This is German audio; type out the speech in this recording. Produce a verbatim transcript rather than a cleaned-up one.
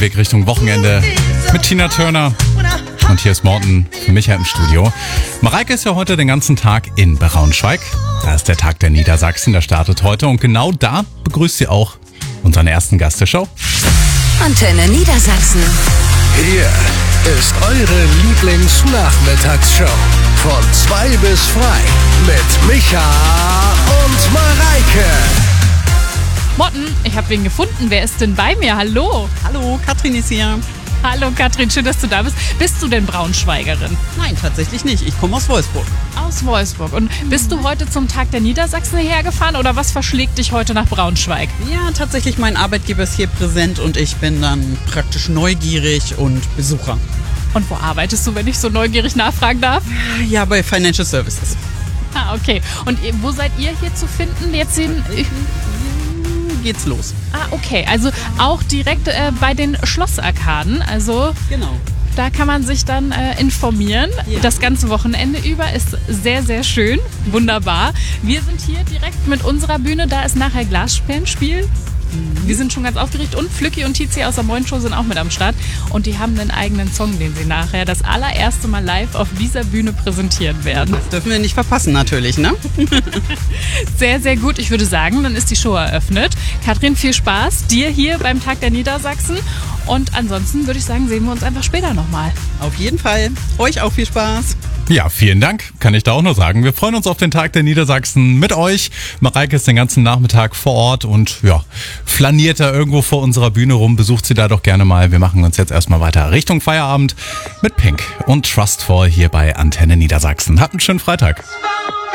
Weg Richtung Wochenende mit Tina Turner. Und hier ist Morten für Michael im Studio. Mareike ist ja heute den ganzen Tag in Braunschweig. Da ist der Tag der Niedersachsen, der startet heute. Und genau da begrüßt sie auch unseren ersten Gast der Show. Antenne Niedersachsen. Hier ist eure Lieblingsnachmittagsshow. Von zwei bis frei mit Micha und Mareike. Morten, ich habe wen gefunden. Wer ist denn bei mir? Hallo. Hallo, Katrin ist hier. Hallo Katrin, schön, dass du da bist. Bist du denn Braunschweigerin? Nein, tatsächlich nicht. Ich komme aus Wolfsburg. Aus Wolfsburg. Und bist du heute zum Tag der Niedersachsen hergefahren oder was verschlägt dich heute nach Braunschweig? Ja, tatsächlich, mein Arbeitgeber ist hier präsent und ich bin dann praktisch neugierig und Besucher. Und wo arbeitest du, wenn ich so neugierig nachfragen darf? Ja, bei Financial Services. Ah, okay. Und wo seid ihr hier zu finden? Jetzt in... Geht's los. Ah, okay. Also auch direkt äh, bei den Schlossarkaden. Also Genau. da kann man sich dann äh, informieren. Ja. Das ganze Wochenende über ist sehr, sehr schön. Wunderbar. Wir sind hier direkt mit unserer Bühne. Da ist nachher Glasperlenspiel. Wir sind schon ganz aufgeregt und Flücki und Tizi aus der Moin Show sind auch mit am Start und die haben einen eigenen Song, den sie nachher das allererste Mal live auf dieser Bühne präsentieren werden. Das dürfen wir nicht verpassen natürlich, ne? Sehr, sehr gut. Ich würde sagen, dann ist die Show eröffnet. Katrin, viel Spaß dir hier beim Tag der Niedersachsen und ansonsten würde ich sagen, sehen wir uns einfach später nochmal. Auf jeden Fall. Euch auch viel Spaß. Ja, vielen Dank, kann ich da auch nur sagen. Wir freuen uns auf den Tag der Niedersachsen mit euch. Mareike ist den ganzen Nachmittag vor Ort und ja, flaniert da irgendwo vor unserer Bühne rum. Besucht sie da doch gerne mal. Wir machen uns jetzt erstmal weiter Richtung Feierabend mit Pink und Trustfall hier bei Antenne Niedersachsen. Habt einen schönen Freitag.